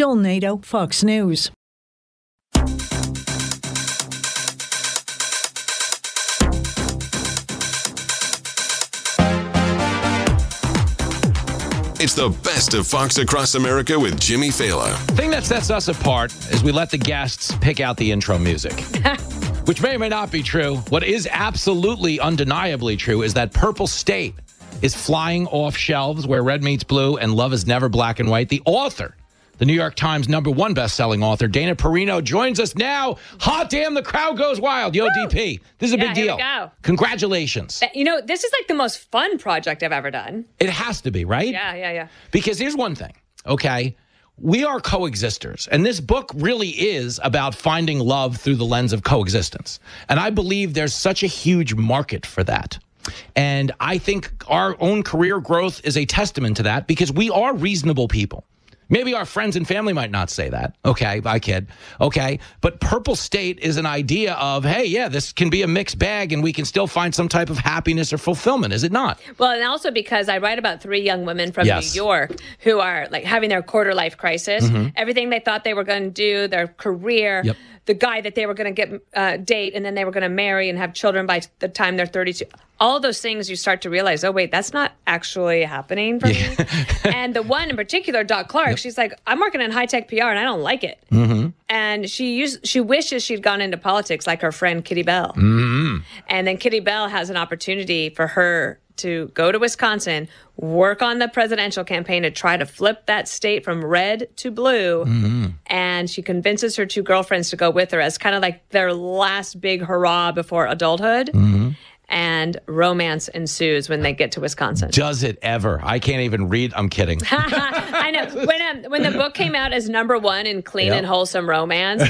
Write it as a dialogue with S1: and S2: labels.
S1: Jill Nato, Fox News.
S2: It's the best of Fox Across America with Jimmy Fallon.
S3: The thing that sets us apart is we let the guests pick out the intro music, which may or may not be true. What is absolutely undeniably true is that Purple State is flying off shelves where red meets blue and love is never black and white. The author, the New York Times #1 best-selling author, Dana Perino, joins us now. Hot damn, the crowd goes wild. Yo, Woo! DP, this is a big deal.
S4: Here we go.
S3: Congratulations.
S4: You know, this is like the most fun project I've ever done.
S3: It has to be, right?
S4: Yeah.
S3: Because here's one thing, okay? We are coexisters, and this book really is about finding love through the lens of coexistence. And I believe there's such a huge market for that. And I think our own career growth is a testament to that because we are reasonable people. Maybe our friends and family might not say that. Okay, I kid. Okay, but Purple State is an idea of, hey, yeah, this can be a mixed bag and we can still find some type of happiness or fulfillment, is it not?
S4: Well, and also because I write about 3 young women from
S3: Yes.
S4: New York who are like having their quarter life crisis.
S3: Mm-hmm.
S4: Everything they thought they were going to do, their career,
S3: Yep.
S4: the guy that they were going to get date, and then they were going to marry and have children by the time they're 32. All of those things you start to realize, oh, wait, that's not actually happening for me. And the one in particular, Doc Clark, she's like, I'm working in high-tech PR and I don't like it. Mm-hmm. And she wishes she'd gone into politics like her friend Kitty Bell. Mm-hmm. And then Kitty Bell has an opportunity for her to go to Wisconsin, work on the presidential campaign to try to flip that state from red to blue. Mm-hmm. And she convinces her 2 girlfriends to go with her as kind of like their last big hurrah before adulthood. Mm-hmm. And romance ensues when they get to Wisconsin.
S3: Does it ever? I can't even read. I'm kidding.
S4: I know. When the book came out as #1 in clean and wholesome romance,